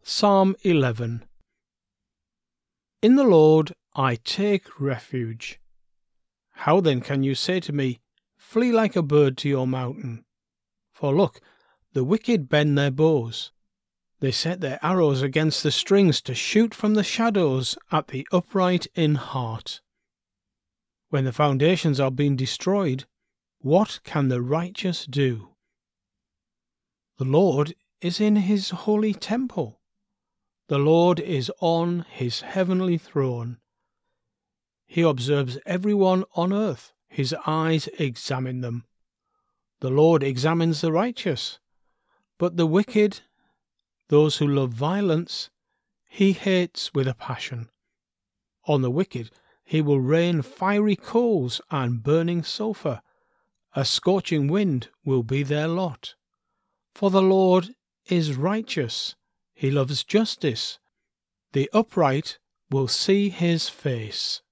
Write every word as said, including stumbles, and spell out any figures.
Psalm eleven. In the Lord I take refuge. How then can you say to me, Flee like a bird to your mountain? For look, the wicked bend their bows. They set their arrows against the strings to shoot from the shadows at the upright in heart. When the foundations are being destroyed, what can the righteous do? The Lord is in his holy temple. The Lord is on his heavenly throne. He observes everyone on earth. His eyes examine them. The Lord examines the righteous, but the wicked, those who love violence, he hates with a passion. On the wicked he will rain fiery coals and burning sulphur. A scorching wind will be their lot. For the Lord is righteous. He loves justice. The upright will see his face.